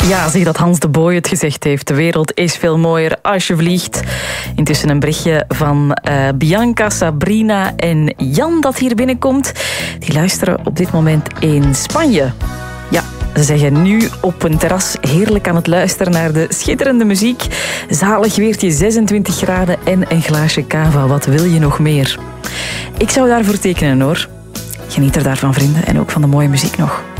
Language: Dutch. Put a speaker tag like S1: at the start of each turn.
S1: Ja, zeg dat Hans de Boy het gezegd heeft. De wereld is veel mooier als je vliegt. Intussen een berichtje van Bianca, Sabrina en Jan dat hier binnenkomt. Die luisteren op dit moment in Spanje. Ja, ze zeggen nu op een terras heerlijk aan het luisteren naar de schitterende muziek. Zalig weertje, 26 graden en een glaasje cava. Wat wil je nog meer? Ik zou daarvoor tekenen hoor. Geniet er daarvan, vrienden. En ook van de mooie muziek nog.